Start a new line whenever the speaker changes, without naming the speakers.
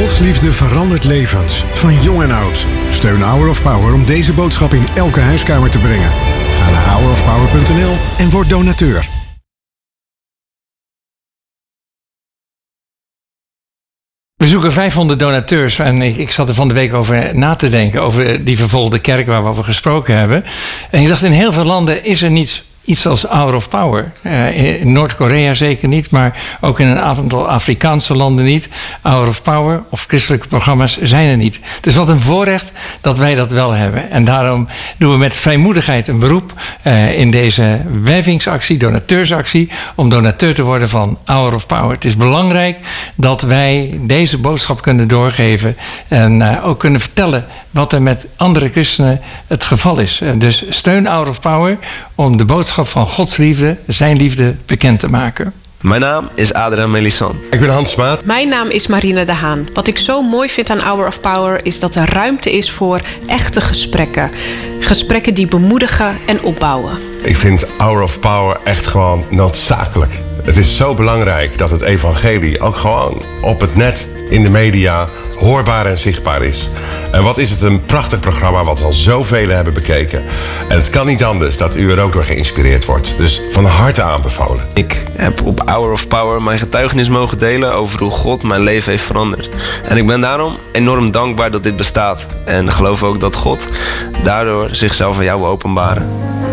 Gods liefde verandert levens, van jong en oud. Steun Hour of Power om deze boodschap in elke huiskamer te brengen. Ga naar hourofpower.nl en word donateur.
We zoeken 500 donateurs en ik zat er van de week over na te denken, over die vervolgde kerk waar we over gesproken hebben. En ik dacht, in heel veel landen is er niets iets als Hour of Power. In Noord-Korea zeker niet, maar ook in een aantal Afrikaanse landen niet. Hour of Power of christelijke programma's zijn er niet. Dus wat een voorrecht dat wij dat wel hebben. En daarom doen we met vrijmoedigheid een beroep in deze wervingsactie, donateursactie, om donateur te worden van Hour of Power. Het is belangrijk dat wij deze boodschap kunnen doorgeven en ook kunnen vertellen wat er met andere christenen het geval is. Dus steun Hour of Power om de boodschap van Gods liefde, zijn liefde, bekend te maken.
Mijn naam is Adriaan Melissan.
Ik ben Hans Maat.
Mijn naam is Marina de Haan. Wat ik zo mooi vind aan Hour of Power is dat er ruimte is voor echte gesprekken. Gesprekken die bemoedigen en opbouwen.
Ik vind Hour of Power echt gewoon noodzakelijk. Het is zo belangrijk dat het evangelie ook gewoon op het net, in de media, hoorbaar en zichtbaar is. En wat is het een prachtig programma wat al zoveel hebben bekeken. En het kan niet anders dat u er ook door geïnspireerd wordt. Dus van harte aanbevolen.
Ik heb op Hour of Power mijn getuigenis mogen delen over hoe God mijn leven heeft veranderd. En ik ben daarom enorm dankbaar dat dit bestaat. En geloof ook dat God daardoor zichzelf aan jou wil openbaren.